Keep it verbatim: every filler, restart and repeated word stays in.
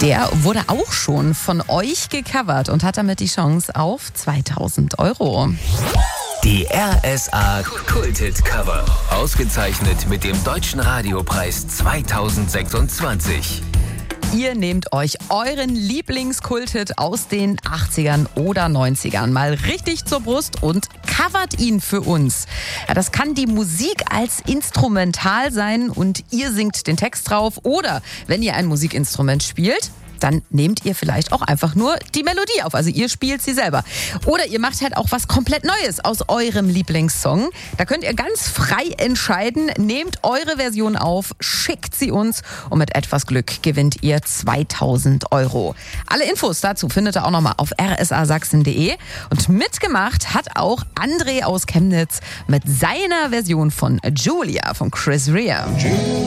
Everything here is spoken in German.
Der wurde auch schon von euch gecovert und hat damit die Chance auf zweitausend Euro. Die R S A Kult-Hit Cover. Ausgezeichnet mit dem Deutschen Radiopreis zweitausendsechsundzwanzig. Ihr nehmt euch euren Lieblingskulthit aus den achtzigern oder neunzigern mal richtig zur Brust und covert ihn für uns. Ja, das kann die Musik als Instrumental sein und ihr singt den Text drauf. Oder wenn ihr ein Musikinstrument spielt, dann nehmt ihr vielleicht auch einfach nur die Melodie auf. Also ihr spielt sie selber. Oder ihr macht halt auch was komplett Neues aus eurem Lieblingssong. Da könnt ihr ganz frei entscheiden. Nehmt eure Version auf, schickt sie uns und mit etwas Glück gewinnt ihr zweitausend Euro. Alle Infos dazu findet ihr auch nochmal auf r s a sachsen punkt d e. Und mitgemacht hat auch André aus Chemnitz mit seiner Version von Julia von Chris Rea.